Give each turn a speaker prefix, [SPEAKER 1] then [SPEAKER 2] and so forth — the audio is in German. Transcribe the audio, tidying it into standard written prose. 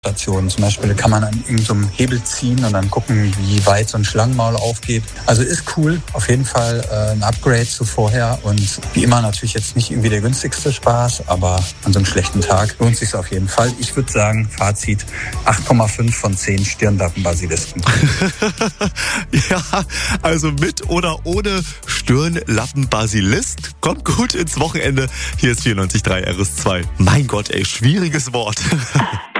[SPEAKER 1] Stationen. Zum Beispiel kann man an irgendeinem Hebel ziehen und dann gucken, wie weit so ein Schlangenmaul aufgeht. Also ist cool, auf jeden Fall ein Upgrade zu vorher und wie immer natürlich jetzt nicht irgendwie der günstigste Spaß, aber an so einem schlechten Tag lohnt sich auf jeden Fall. Ich würde sagen, Fazit 8,5 von 10 Stirnlappenbasilisken.
[SPEAKER 2] Ja, also mit oder ohne Stirnlappenbasilisk. Kommt gut ins Wochenende. Hier ist 94.3 RS2. Mein Gott, ey, schwieriges Wort.